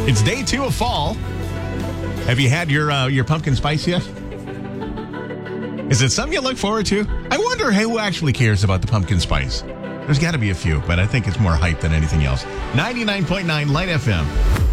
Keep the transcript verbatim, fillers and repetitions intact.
It's day two of fall. Have you had your uh, your pumpkin spice yet? Is it something you look forward to? I wonder who actually cares about the pumpkin spice. There's got to be a few, but I think it's more hype than anything else. ninety-nine point nine Light F M.